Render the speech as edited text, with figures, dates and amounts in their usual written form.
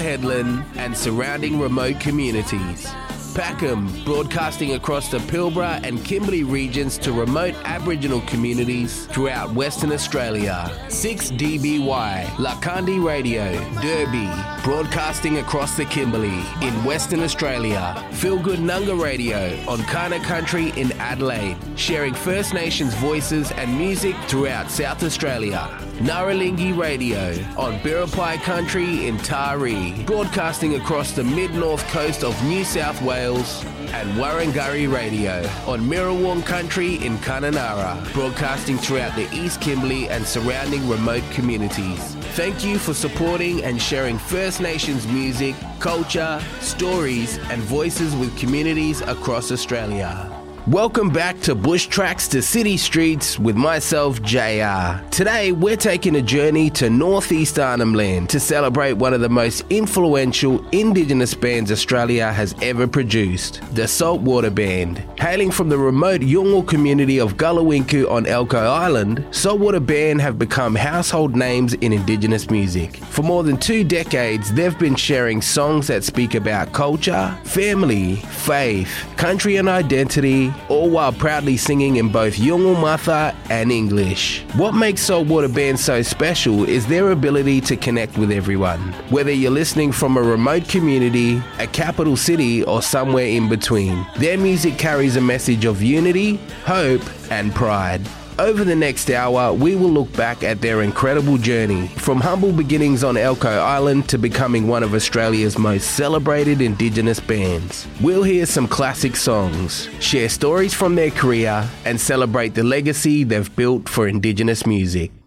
Headland and surrounding remote communities. Packham, broadcasting across the Pilbara and Kimberley regions to remote Aboriginal communities throughout Western Australia. 6DBY, Lakandi Radio, Derby, broadcasting across the Kimberley in Western Australia. Feel Good Nunga Radio on Kaurna Country in Adelaide, sharing First Nations voices and music throughout South Australia. Naralingi Radio on Biripi Country in Taree, broadcasting across the mid-north coast of New South Wales, and Warrangurri Radio on Mirrawong Country in Kununurra, broadcasting throughout the East Kimberley and surrounding remote communities. Thank you for supporting and sharing First Nations music, culture, stories and voices with communities across Australia. Welcome back to Bush Tracks to City Streets with myself, JR. Today, we're taking a journey to Northeast Arnhem Land to celebrate one of the most influential Indigenous bands Australia has ever produced, the Saltwater Band. Hailing from the remote Yolngu community of Gulawinku on Elcho Island, Saltwater Band have become household names in Indigenous music. For more than 2 decades, they've been sharing songs that speak about culture, family, faith, country and identity, all while proudly singing in both Yolngu Matha and English. What makes Saltwater Band so special is their ability to connect with everyone, whether you're listening from a remote community, a capital city, or somewhere in between. Their music carries a message of unity, hope, and pride. Over the next hour, we will look back at their incredible journey, from humble beginnings on Elcho Island to becoming one of Australia's most celebrated Indigenous bands. We'll hear some classic songs, share stories from their career, and celebrate the legacy they've built for Indigenous music.